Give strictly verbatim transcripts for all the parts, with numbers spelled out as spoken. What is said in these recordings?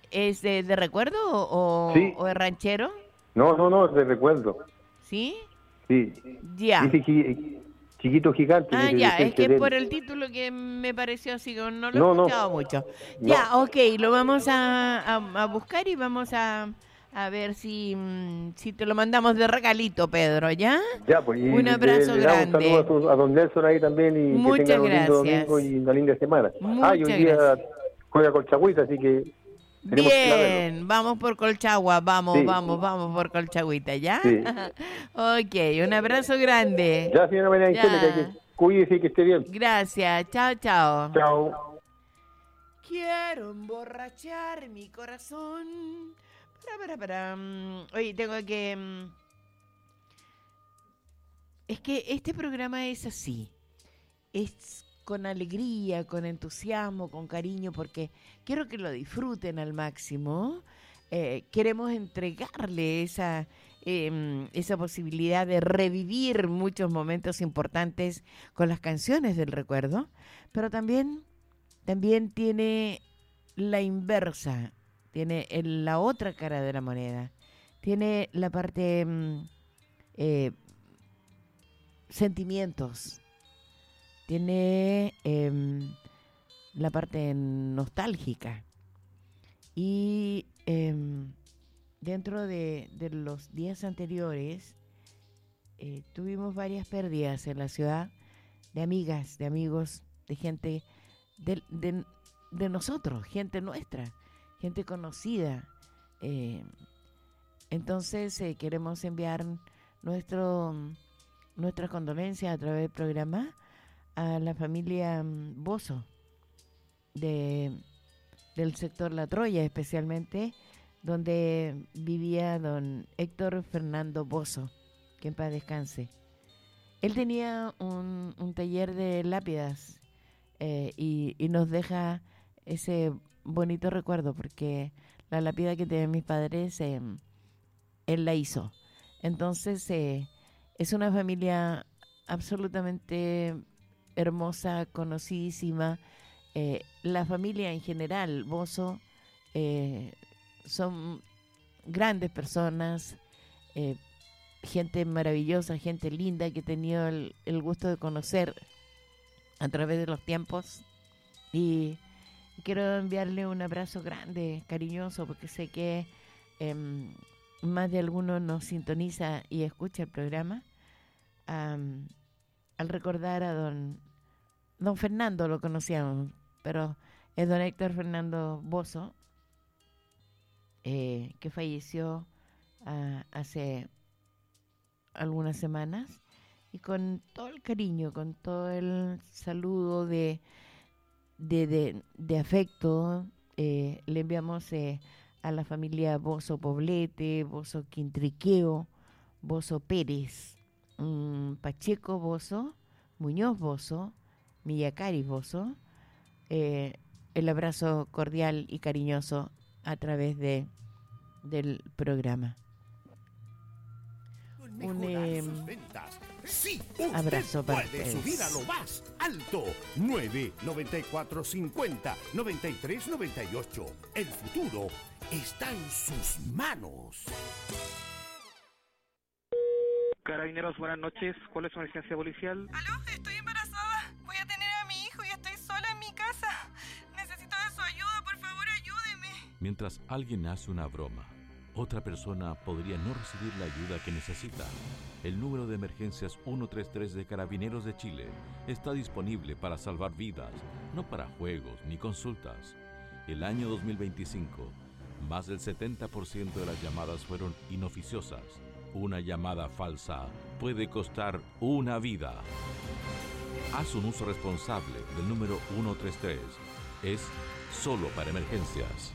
¿Es de, de recuerdo o, Sí. o de ranchero? No, no, no, de recuerdo. ¿Sí? Sí. Ya. Dice chi- Chiquito Gigante. Ah, dice, ya, dice el es que C es D por L. el título que me pareció así, que no lo he No, no, escuchado mucho. no. Ya, ok, lo vamos a, a- a buscar y vamos a, a ver si, mm, si te lo mandamos de regalito, Pedro, ¿ya? Ya, pues, y Un le, abrazo le damos un saludo a, grande. su- a don Nelson ahí también y que tengan Muchas un lindo domingo gracias. y una linda semana. Ah, y hoy Muchas día gracias. juega con Chagüita, así que tenemos que ir a verlo. Bien, vamos por Colchagua, vamos, Sí, vamos, vamos por Colchagüita, ¿ya? sí. Ok, un abrazo grande. Ya, señora María Angélica, que Ya, cuídese y que esté bien. gracias, chao, chao. Chao. Quiero emborrachar mi corazón. Para, para, para. mm, Oye, tengo que... mm, Es que este programa es así. Es con alegría, con entusiasmo, con cariño, porque quiero que lo disfruten al máximo. Eh, queremos entregarle esa, eh, esa posibilidad de revivir muchos momentos importantes con las canciones del recuerdo, pero también, también tiene la inversa, tiene el- la otra cara de la moneda, tiene la parte mm, eh, sentimientos, tiene em, la parte nostálgica. Y em, dentro de, de los días anteriores eh, tuvimos varias pérdidas en la ciudad de amigas, de amigos, de gente de, de- de nosotros, gente nuestra, gente conocida. Eh, entonces eh, queremos enviar nuestro, nuestra condolencia a través del programa a la familia mm, Bozo de, del sector La Troya, especialmente donde vivía don Héctor Fernando Bozo, que en paz descanse. Él tenía un, un taller de lápidas eh, y, y nos deja ese bonito recuerdo porque la lápida que tienen mis padres, eh, él la hizo. Entonces, eh, es una familia absolutamente hermosa, conocidísima. Eh, la familia en general, Bozo, eh, son grandes personas, eh, gente maravillosa, gente linda que he tenido el, el gusto de conocer a través de los tiempos. Y quiero enviarle un abrazo grande, cariñoso, porque sé que em, más de alguno nos sintoniza y escucha el programa. Am, al recordar a don, don Fernando, lo conocíamos, pero es don Héctor Fernando Bozo, eh, que falleció ah, hace algunas semanas, y con todo el cariño, con todo el saludo de, de, de, de afecto, eh, le enviamos eh, a la familia Bozo Poblete, Bozo Quintriqueo, Bozo Pérez, mm, Pacheco Bozo, Muñoz Bozo, Millacari Bozo, eh, el abrazo cordial y cariñoso a través de del programa. Un eh, Sí, usted abrazo para puede ustedes. subir a lo más alto. nueve noventa y cuatro cincuenta noventa y tres noventa y ocho. El futuro está en sus manos. Carabineros, buenas noches. ¿Cuál es su emergencia policial? ¿Aló? Estoy embarazada. Voy a tener a mi hijo y estoy sola en mi casa. Necesito de su ayuda, por favor, ayúdeme. Mientras alguien hace una broma, otra persona podría no recibir la ayuda que necesita. El número de emergencias ciento treinta y tres de Carabineros de Chile está disponible para salvar vidas, no para juegos ni consultas. El año dos mil veinticinco, más del setenta por ciento de las llamadas fueron inoficiosas. Una llamada falsa puede costar una vida. Haz un uso responsable del número ciento treinta y tres. Es solo para emergencias.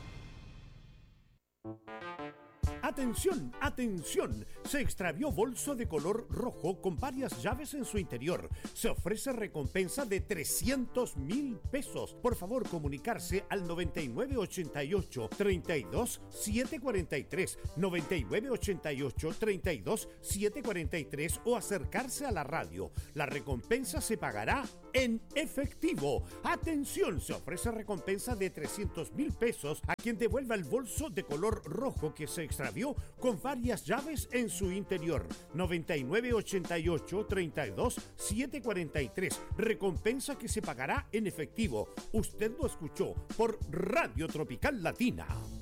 Atención, atención, se extravió bolso de color rojo con varias llaves en su interior. Se ofrece recompensa de trescientos mil pesos. Por favor, comunicarse al noventa y nueve ochenta y ocho, treinta y dos, setecientos cuarenta y tres, noventa y nueve ochenta y ocho, treinta y dos, setecientos cuarenta y tres o acercarse a la radio. La recompensa se pagará en efectivo. Atención, se ofrece recompensa de trescientos mil pesos a quien devuelva el bolso de color rojo que se extravió con varias llaves en su interior. noventa y nueve ochenta y ocho treinta y dos setecientos cuarenta y tres. Recompensa que se pagará en efectivo. Usted lo escuchó por Radio Tropical Latina.